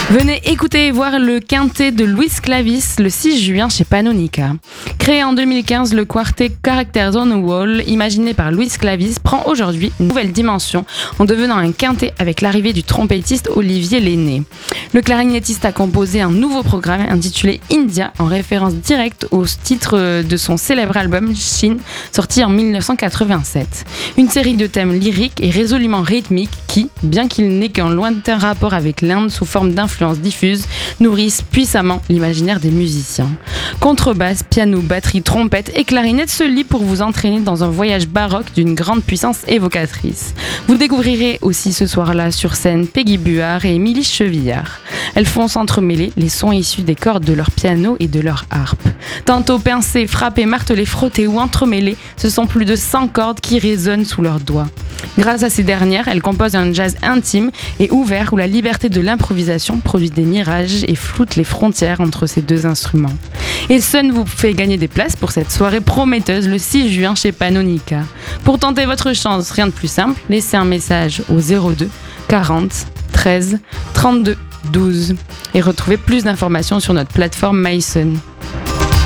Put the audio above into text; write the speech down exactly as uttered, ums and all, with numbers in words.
Venez écouter et voir le quintet de Luis Clavis le six juin chez Pannonica. Créé en deux mille quinze, le quartet Characters on a Wall, imaginé par Luis Clavis, prend aujourd'hui une nouvelle dimension en devenant un quintet avec l'arrivée du trompettiste Olivier Lenné. Le clarinettiste a composé un nouveau programme intitulé India, en référence directe au titre de son célèbre album Chine, sorti en dix-neuf cent quatre-vingt-sept. Une série de thèmes lyriques et résolument rythmiques qui, bien qu'il n'ait qu'un lointain rapport avec l'Inde sous forme d'influences diffuses, nourrissent puissamment l'imaginaire des musiciens. Contrebasse, piano, batterie, trompette et clarinette se lient pour vous entraîner dans un voyage baroque d'une grande puissance évocatrice. Vous découvrirez aussi ce soir-là sur scène Peggy Buard et Émilie Chevillard. Elles font s'entremêler les sons issus des cordes de leur piano et de leur harpe. Tantôt pincés, frappés, martelés, frottés ou entremêlés, ce sont plus de cent cordes qui résonnent sous leurs doigts. Grâce à ces dernières, elles composent un jazz intime et ouvert où la liberté de l'improvisation produit des mirages et floute les frontières entre ces deux instruments. Et Sun vous fait gagner des places pour cette soirée prometteuse le six juin chez Pannonica. Pour tenter votre chance, rien de plus simple, laissez un message au zéro deux quarante treize trente-deux douze et retrouvez plus d'informations sur notre plateforme MySun.